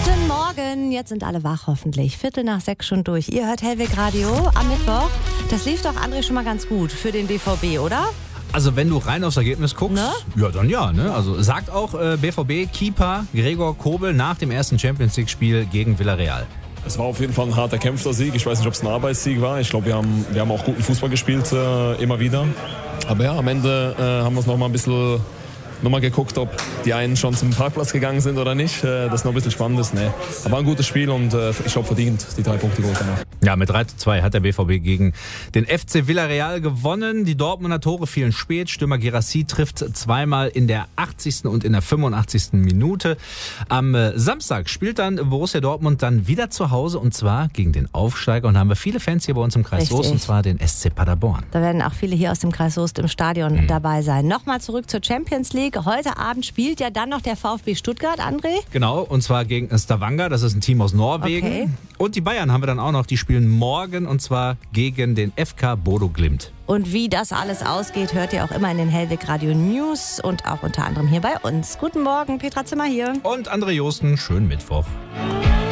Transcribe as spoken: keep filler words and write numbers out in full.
Guten Morgen, jetzt sind alle wach hoffentlich. Viertel nach sechs schon durch. Ihr hört Hellweg Radio am Mittwoch. Das lief doch, André, schon mal ganz gut für den B V B, oder? Also wenn du rein aufs Ergebnis guckst, Ne? ja dann ja. Ne? Also sagt auch äh, B V B-Keeper Gregor Kobel nach dem ersten Champions-League-Spiel gegen Villarreal. Es war auf jeden Fall ein hart erkämpfter Sieg. Ich weiß nicht, ob es ein Arbeitssieg war. Ich glaube, wir haben, wir haben auch guten Fußball gespielt, äh, immer wieder. Aber ja, am Ende äh, haben wir es noch mal ein bisschen noch mal geguckt, ob die einen schon zum Parkplatz gegangen sind oder nicht. Äh, das ist noch ein bisschen spannend. Ist. Nee. Aber ein gutes Spiel und äh, ich glaube verdient die drei Punkte geholt danach. Ja, mit drei zu zwei hat der B V B gegen den F C Villarreal gewonnen. Die Dortmunder Tore fielen spät. Stürmer Guirassy trifft zweimal in der achtzigsten und in der fünfundachtzigsten Minute. Am äh, Samstag spielt dann Borussia Dortmund dann wieder zu Hause und zwar gegen den Aufsteiger. Und da haben wir viele Fans hier bei uns im Kreis Richtig. Soest und zwar den S C Paderborn. Da werden auch viele hier aus dem Kreis Soest im Stadion mhm. dabei sein. Nochmal zurück zur Champions League. Heute Abend spielt ja dann noch der VfB Stuttgart, André. Genau, und zwar gegen Stavanger. Das ist ein Team aus Norwegen. Okay. Und die Bayern haben wir dann auch noch. Die spielen morgen und zwar gegen den F K Bodo Glimt. Und wie das alles ausgeht, hört ihr auch immer in den Hellweg Radio News und auch unter anderem hier bei uns. Guten Morgen, Petra Zimmer hier. Und André Josten, schönen Mittwoch.